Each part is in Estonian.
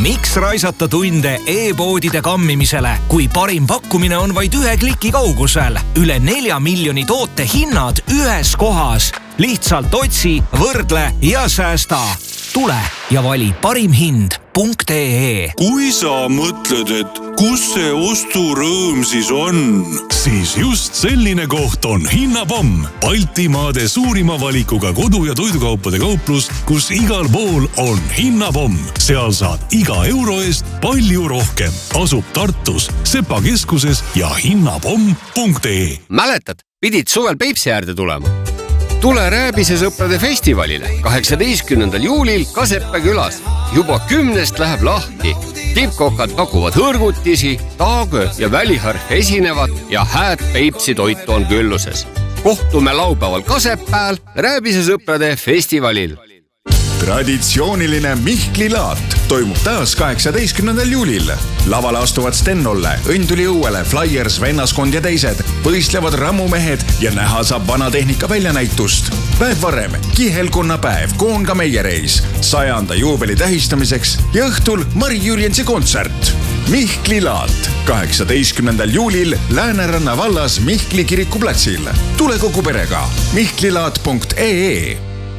Miks raisata tunde e-poodide kammimisele, kui parim pakkumine on vaid 1 kliki kaugusel? Üle 4 miljoni toote hinnad ühes kohas. Lihtsalt otsi, võrdle ja säästa. Tule ja vali parimhind.ee. Kui sa mõtled, et kus see osturõõm siis on? Siis just selline koht on Hinnapomm. Baltimaade suurima valikuga kodu- ja toidukaupade kauplus, kus igal pool on Hinnapomm. Seal saad iga euro eest palju rohkem. Asub Tartus, Sepa keskuses ja hinnapomm.ee. Mäletad, pidid suvel Peipsi äärde tulema? Tule Rääbise sõprade festivalile 18. juulil Kasepää külas. Juba 10 läheb lahti. Tippkokad pakuvad hõrgutisi, taagö ja väliharf esinevad ja hääd Peipsi toitu on külluses. Kohtume laupäeval Kasepääl Rääbise sõprade festivalil. Traditsiooniline Mihkli laat toimub taas 18. juulil. Lavale astuvad Sten Olle, Õnduli Õuele, Flyers, Vennaskond ja teised, võistlevad rammumehed ja näha saab vanatehnika väljanäitust. Päev varem kihelkonna päev, Koonga meiereis, 100. juubeli tähistamiseks ja õhtul Mari Jürjensi kontsert. Mihkli laat 18. juulil Lääneranna vallas Mihkli kiriku platsil. Tule kogu perega mihklilaat.ee.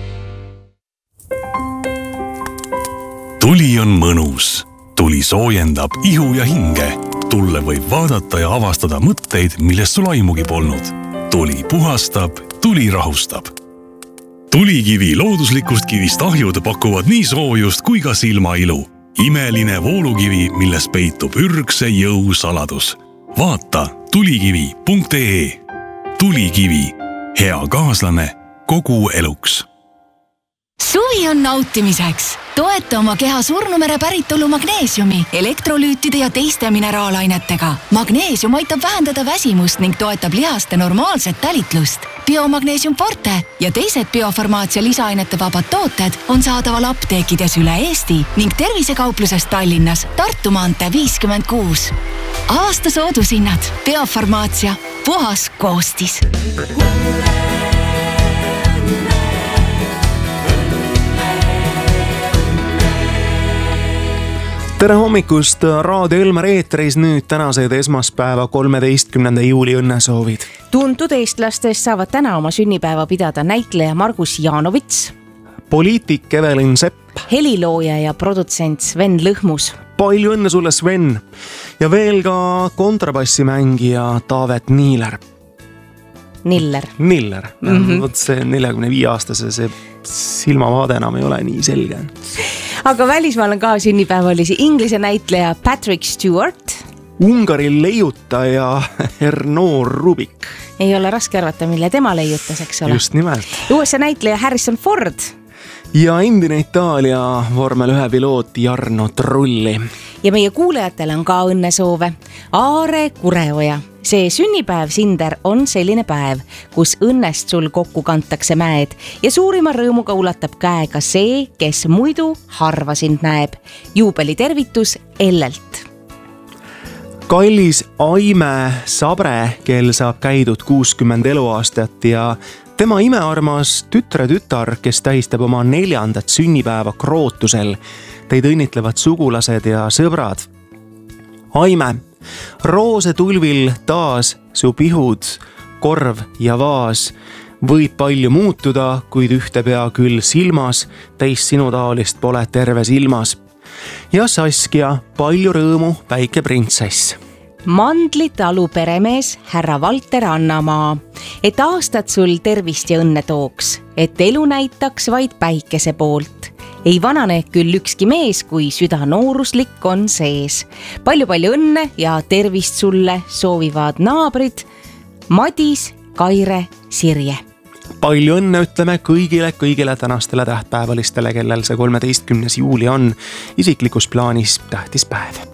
Tuli on mõnus. Tuli soojendab ihu ja hinge. Tulle võib vaadata ja avastada mõtteid, millest sul aimugi polnud. Tuli puhastab, tuli rahustab. Tulikivi looduslikust kivist ahjud pakuvad nii soojust kui ka silmailu. Imeline voolukivi, milles peitub ürgse jõu saladus. Vaata tulikivi.ee. Tulikivi. Hea kaaslane kogu eluks. Suvi on nautimiseks. Toeta oma keha Surnumere päritolu magneesiumi, elektrolüütide ja teiste mineraalainetega. Magneesium aitab vähendada väsimust ning toetab lihaste normaalset talitlust. Biomagneesium Forte ja teised biofarmaatsia lisaainete vabad tooted on saadaval apteekides üle Eesti ning tervisekaupluses Tallinnas Tartu maantee 56. Aasta soodushinnad. Biofarmaatsia. Puhas koostis. Tere hommikust, Raadio Elmar eetris nüüd tänased esmaspäeva 13. juuli õnnesoovid. Tuntud eestlastest saavad täna oma sünnipäeva pidada näitleja Margus Jaanovits, poliitik Evelin Sepp, helilooja ja produtsent Sven Lõhmus. Palju õnne sulle, Sven! Ja veel ka kontrabassimängija Taavet Niller. Niller. Vot see 45-aastase see silmavaade enam ei ole nii selge. Aga välismaal on ka sünnipäevalisi Inglise näitleja Patrick Stewart, Ungari leiutaja Erno Rubik. Ei ole raske arvata, mille tema leiutas, eks ole. Just nimelt. USA näitleja Harrison Ford. Ja endine Itaalia vormel 1 piloot Jarno Trulli. Ja meie kuulajatele on ka õnnesoove. Aare Kureoja. See sünnipäev, Sinder, on selline päev, kus õnnest sul kokku kantakse mäed ja suurima rõõmuga ulatab käega see, kes muidu harva sind näeb. Juubeli tervitus Ellelt. Kallis Aime Sabre, kel saab käidud 60 eluaastat ja tema imearmas tütar, kes tähistab oma 4. sünnipäeva Krootusel. Teid õnnitlevad sugulased ja sõbrad. Aime, roose tulvil taas su pihud, korv ja vaas. Võib palju muutuda, kuid ühte pea küll silmas, teist sinu taolist pole terves ilmas. Ja Saskia, palju rõõmu, väike printsess. Mandli talu peremees härra Valter Annamaa, et aastad sul tervist ja õnne tooks, et elu näitaks vaid päikese poolt. Ei vanane küll ükski mees, kui süda nooruslik on sees. Palju õnne ja tervist sulle soovivad naabrid Madis, Kaire, Sirje. Palju õnne ütleme kõigile tänastele tähtpäevalistele, kellel see 13. juuli on isiklikus plaanis tähtis päev.